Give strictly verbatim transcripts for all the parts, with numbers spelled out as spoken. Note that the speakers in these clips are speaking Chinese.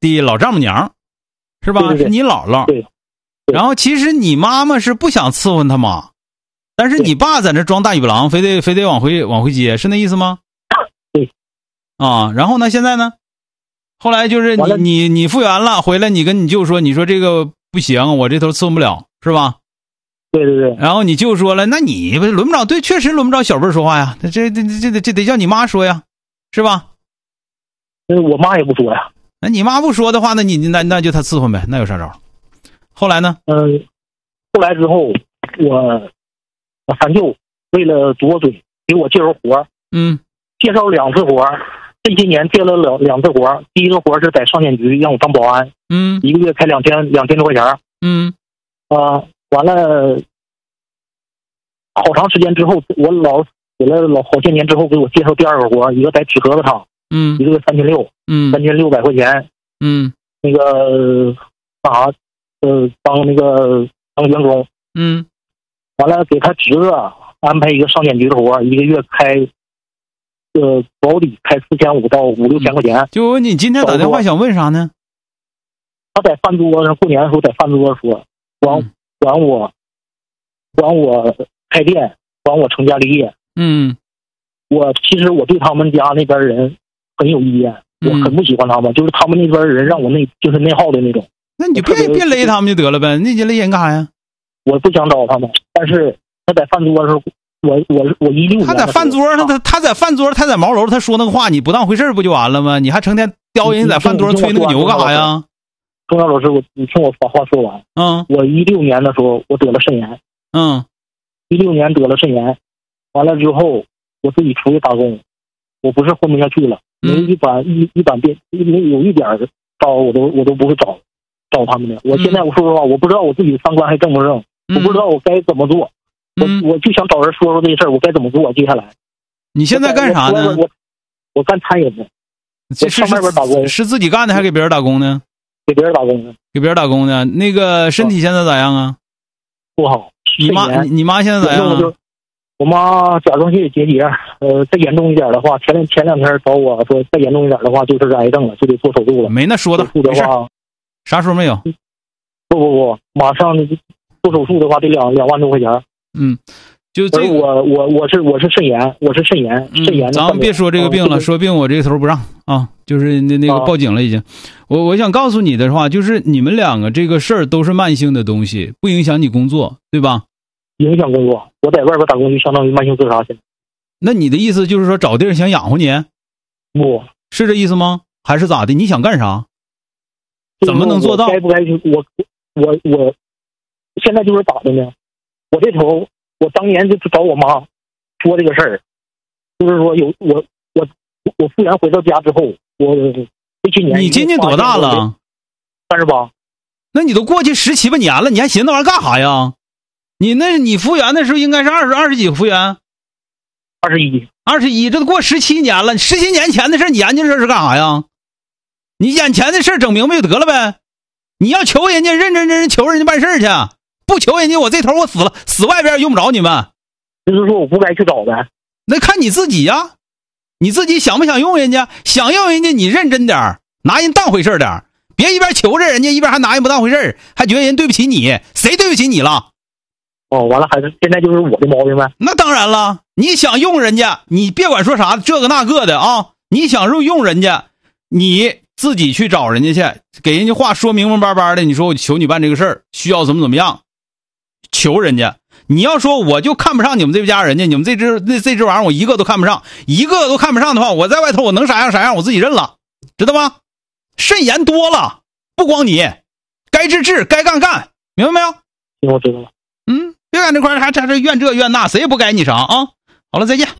的老丈母娘，是吧？ 对对对是你姥姥。 对。对然后其实你妈妈是不想伺候他妈，但是你爸在那装大尾巴狼，非得非得往回往回接，是那意思吗？ 对。 啊，然后呢？现在呢？后来就是你你你复原了，回来你跟你舅说，你说这个不行，我这头伺候不了，是吧？ 对对对。 然后你舅说了，那你不轮不着，对，确实轮不着小辈说话呀，这这这这这这得叫你妈说呀，是吧？ 那我妈也不说呀。 那你妈不说的话，那你那那就他伺候呗，那有啥招？后来呢？ 嗯、呃，后来之后，我我三舅为了堵我嘴，给我介绍活， 嗯， 介绍两次活，这些年接了两两次活。第一个活是在少年局让我当保安， 嗯， 一个月开两千两千多块钱， 嗯， 啊、呃，完了，好长时间之后，我老给了老好些年之后，给我介绍第二个活，一个在纸盒子厂， 嗯， 一个月三千六， 嗯， 三千六百块钱， 嗯， 那个干啥？呃，当那个当员工， 嗯， 完了给他侄子安排一个少年局的活，一个月开，呃，保底开四千五到五六千块钱。 就问你今天打电话想问啥呢？ 他在饭桌上过年的时候，在饭桌上说，管管我，管我开店，管我成家立业。 嗯， 我其实我对他们家那边人很有意见，我很不喜欢他们，就是他们那边人让我内就是内耗的那种。 那你就别别勒他们就得了呗，那你勒人干啥呀？ 我不想找他们，但是他在饭桌上，我我我一六年他在饭桌上，他他在饭桌他在茅楼，他说那个话，你不当回事不就完了吗？你还成天叼人在饭桌上吹那个牛干啥呀？ 钟晓老师，我你听我把话说完。 嗯， 我一六年的时候，我得了肾炎。 嗯， 一六年得了肾炎，完了之后我自己出去打工，我不是混不下去了，没一板一一板变，没有一点招我都我都不会找。找他们的，我现在我说实话，我不知道我自己的三观还正不正， 嗯、 我不知道我该怎么做， 嗯、 我我就想找人说说这事儿，我该怎么做？接下来， 你现在干啥呢？ 我我, 我, 我干餐饮的， 这是上外边打工， 是自己干的还是给别人打工呢？ 给别人打工的， 给别人打工的。那个身体现在咋样啊？ 不好。 你妈你妈现在咋样啊？ 我妈甲状腺结节，呃，再严重一点的话，前两前两天找我说，再严重一点的话就是癌症了，就得做手术了。 没那说的， 手术的话。 啥时候没有？ 不不不，马上做手术的话得两两万多块钱。 嗯，就这个， 我我我是我是肾炎，我是肾炎， 嗯、 肾炎。 咱们别说这个病了，嗯、说病我这个头不让啊，就是那那个报警了已经。啊、我我想告诉你的话，就是你们两个这个事儿都是慢性的东西，不影响你工作，对吧？ 影响工作，我在外边打工就相当于慢性自杀去了。 那你的意思就是说找地儿想养活你？ 不是这意思吗？还是咋的？你想干啥？怎么能做到？ 该不该去？我我我，现在就是咋的呢？我这头，我当年就找我妈说这个事儿，就是说有我我我复原回到家之后，我这些年你今年多大了？ 三十八。 那你都过去十七八年了，你还寻思那玩意儿干啥呀？你那你复原的时候应该是二十二十几复原， 二十一， 二十一，这都过十七年了，十七年前的事你研究这是干啥呀？你眼前的事整明白就得了呗。你要求人家认认真真求人家办事去，不求人家我这头我死了，死外边用不着你们。 就是说我不该去找呗。 那看你自己呀，你自己想不想用人家？想用人家你认真点，拿人当回事点，别一边求着人家一边还拿人不当回事，还觉得人对不起你，谁对不起你了？ 哦，完了还是现在就是我的毛病呗。 那当然了，你想用人家，你别管说啥这个那个的啊，你想用用人家，你自己去找人家去，给人家话说明明白白的，你说我求你办这个事儿，需要怎么怎么样，求人家。你要说我就看不上你们这家人家，你们这只那这只玩意儿我一个都看不上，一个都看不上的话，我在外头我能啥样啥样，我自己认了，知道吗？肾炎多了，不光你，该治治，该干干，明白没有？ 行，我知道了。 嗯，别干这块还还这怨这怨那，谁也不该你啥啊！好了，再见。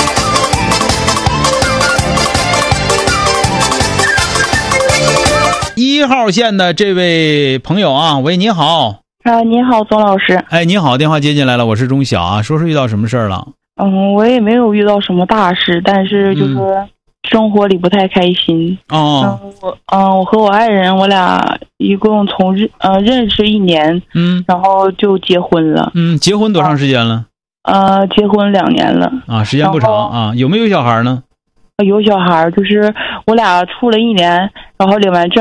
一号线的这位朋友啊，喂，你好。 啊，你好，宗老师。 哎，你好，电话接进来了，我是钟晓啊，说说遇到什么事儿了？ 嗯，我也没有遇到什么大事，但是就是生活里不太开心。 哦， 嗯，我嗯，我和我爱人，我俩一共从认呃认识一年， 嗯， 然后就结婚了。 嗯，结婚多长时间了？ 呃，结婚两年了。 啊，时间不长啊，有没有小孩呢？ 有小孩，就是我俩处了一年，然后领完证。